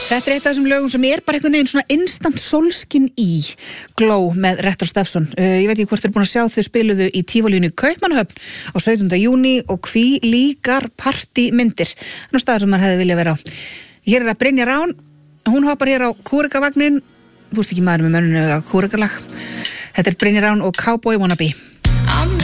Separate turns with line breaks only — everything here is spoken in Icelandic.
Þetta eitt af þessum lögum sem bara einhvern veginn svona instant sólskin í Glow með Rektor Steffson. Ég veit ekki hvort þeir búin að sjá þau spiluðu í Tívolínu í Kaupmannahöfn á 17. júní og hví líkar partymyndir. Þannig staður sem maður hefði viljað vera á. Hér það Brynja Rán, hún hoppar hér á kúrekavagnin. Þú veist ekki maður með mönnunu að kúrekalag. Þetta Brynja Rán og Cowboy Wannabe.